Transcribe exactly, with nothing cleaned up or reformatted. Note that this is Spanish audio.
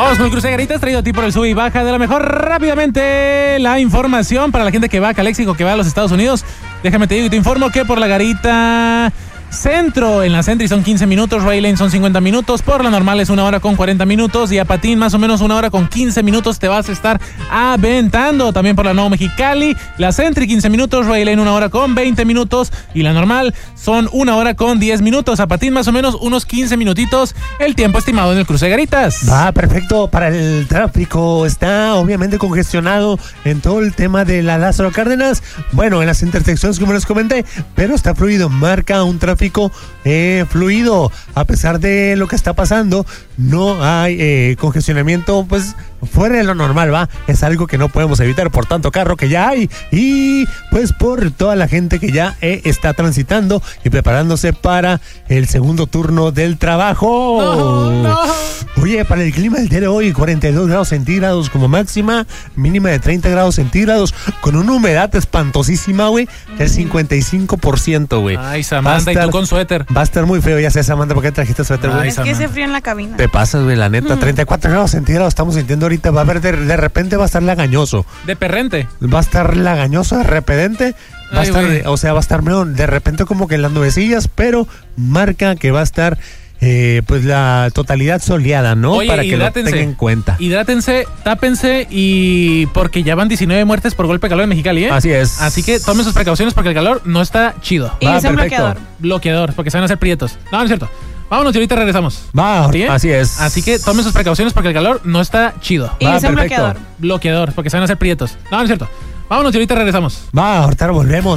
Vamos con el cruce de Garitas, traído a ti por el sub y baja de la mejor. Rápidamente, la información para la gente que va a Caléxico, que va a los Estados Unidos. Déjame te digo y te informo que por la Garita Centro, en la Sentry son quince minutos, Ray Lane son cincuenta minutos, por la normal es una hora con cuarenta minutos y a Patín más o menos una hora con quince minutos te vas a estar aventando. También por la Nuevo Mexicali, la Sentry quince minutos, Ray Lane una hora con veinte minutos y la normal son una hora con diez minutos. A Patín más o menos unos quince minutitos el tiempo estimado en el cruce de Garitas. Va, perfecto para el tráfico. Está obviamente congestionado en todo el tema de la Lázaro Cárdenas. Bueno, en las intersecciones como les comenté, pero está fluido, marca un tráfico Eh, fluido, a pesar de lo que está pasando, no hay eh, congestionamiento pues fuera de lo normal, va, es algo que no podemos evitar por tanto carro que ya hay y pues por toda la gente que ya eh, está transitando y preparándose para el segundo turno del trabajo. No, no. Oye, para el clima del día de hoy, cuarenta y dos grados centígrados como máxima, mínima de treinta grados centígrados, con una humedad espantosísima, güey, del cincuenta y cinco por ciento, güey. Ay, Samantha, y tú con suéter. Va a estar muy feo, ya sé, Samantha, ¿por qué trajiste suéter, güey? Es que hace frío en la cabina. Te pasas, güey, la neta, Mm. treinta y cuatro grados centígrados estamos sintiendo ahorita, va a haber, de, de repente va a estar lagañoso. De perrente. Va a estar lagañoso de repente, va Ay, a estar, güey. o sea, va a estar medio de repente como que en las nubecillas, pero marca que va a estar eh, pues la totalidad soleada, ¿no? Oye, para que lo hidrátense. tengan en cuenta. Hidrátense, tápense y porque ya van diecinueve muertes por golpe de calor en Mexicali, ¿eh? Así es. Así que tomen sus precauciones porque el calor no está chido. Y Va, usen perfecto. bloqueador. Bloqueador, porque se van a hacer prietos. No, no es cierto. Vámonos y ahorita regresamos. Va, ¿Sí, eh? así es. Así que tomen sus precauciones porque el calor no está chido. Y Va, usen perfecto. bloqueador. Bloqueador, porque se van a hacer prietos. No, no es cierto. Vámonos y ahorita regresamos. Va, ahorita volvemos.